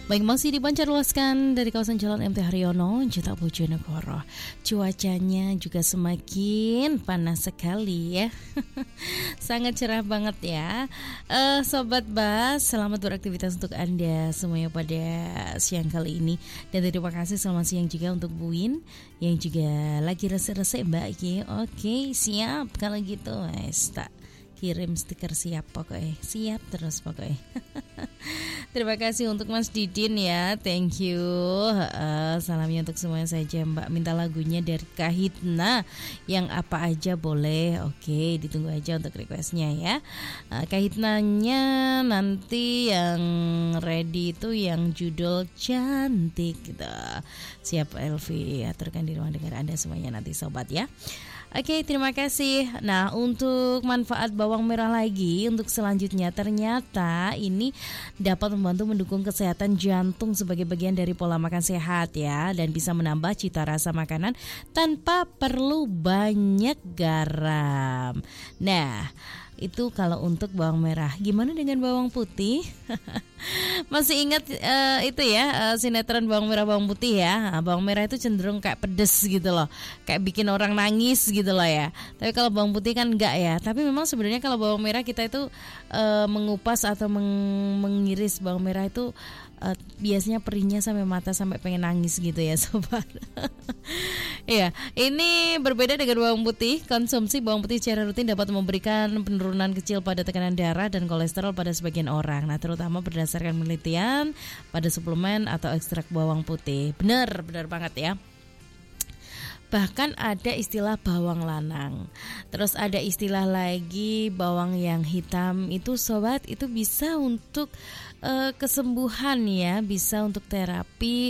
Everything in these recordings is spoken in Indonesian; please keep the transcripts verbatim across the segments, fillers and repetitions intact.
Baik, masih dipancarluaskan dari kawasan Jalan M T Haryono, Cita Bojonegoro. Cuacanya juga semakin panas sekali ya. Sangat cerah banget ya. uh, Sobat Bas, selamat beraktivitas untuk Anda semuanya pada siang kali ini. Dan terima kasih selamat siang juga untuk Bu Win yang juga lagi resek-resek Mbak Ki. Oke, siap kalau gitu. Wes, tak kirim stiker siap pokoknya. Siap terus pokoknya. Terima kasih untuk Mas Didin ya. Thank you. uh, Salamnya untuk semuanya saja Mbak. Minta lagunya dari Kahitna, yang apa aja boleh. Oke, ditunggu aja untuk requestnya ya. uh, Kahitnanya nanti yang ready itu yang judul Cantik gitu. Siap Elvi, aturkan di ruang dengar Anda semuanya nanti sobat ya. Oke, terima kasih. Nah, untuk manfaat bawang merah lagi untuk selanjutnya, ternyata ini dapat membantu mendukung kesehatan jantung sebagai bagian dari pola makan sehat ya, dan bisa menambah cita rasa makanan tanpa perlu banyak garam. Nah, itu kalau untuk bawang merah. Gimana dengan bawang putih? Masih ingat uh, itu ya uh, sinetron bawang merah bawang putih ya. Nah, bawang merah itu cenderung kayak pedes gitu loh, kayak bikin orang nangis gitu loh ya. Tapi kalau bawang putih kan enggak ya. Tapi memang sebenarnya kalau bawang merah kita itu uh, mengupas atau meng- mengiris bawang merah itu Uh, biasanya perihnya sampai mata, sampai pengen nangis gitu ya sobat. Iya, ini berbeda dengan bawang putih. Konsumsi bawang putih secara rutin dapat memberikan penurunan kecil pada tekanan darah dan kolesterol pada sebagian orang. Nah, terutama berdasarkan penelitian pada suplemen atau ekstrak bawang putih. Benar, benar banget ya. Bahkan ada istilah bawang lanang. Terus ada istilah lagi bawang yang hitam. Itu sobat, itu bisa untuk uh, kesembuhan ya, bisa untuk terapi,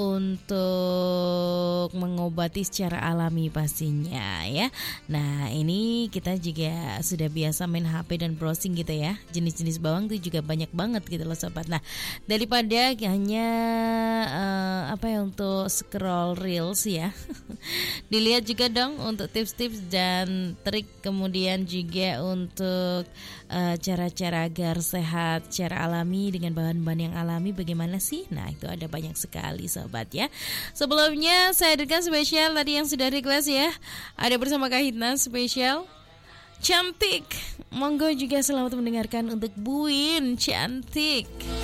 untuk mengobati secara alami pastinya ya. Nah, ini kita juga sudah biasa main H P dan browsing gitu ya. Jenis-jenis bawang itu juga banyak banget gitu loh sobat. Nah, daripada hanya uh, apa ya untuk scroll reels ya. Dilihat juga dong untuk tips-tips dan trik, kemudian juga untuk uh, cara-cara agar sehat secara alami dengan bahan-bahan yang alami bagaimana sih? Nah, itu ada banyak sekali sobat ya. Sebelumnya saya hadirkan spesial tadi yang sudah request ya. Ada bersama Kahitna spesial Cantik. Monggo juga selamat mendengarkan untuk Bu Win Cantik.